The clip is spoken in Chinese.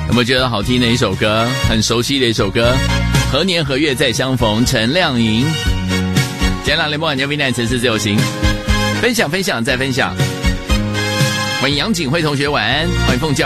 有没有觉得好听的一首歌，很熟悉的一首歌？何年何月再相逢，陈亮莹。今天联播晚间微南城市自由行，分享再分享。欢迎杨景辉同学晚安，欢迎凤娇。